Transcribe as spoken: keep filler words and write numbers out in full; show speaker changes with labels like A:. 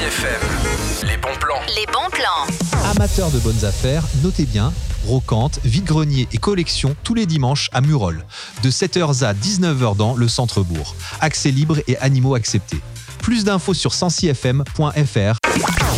A: F M, les bons plans.
B: Les bons plans.
C: Amateurs de bonnes affaires, notez bien, brocante, vide-grenier et collection tous les dimanches à Murol. De sept heures à dix-neuf heures dans le centre-bourg. Accès libre et animaux acceptés. Plus d'infos sur cent six f m point f r.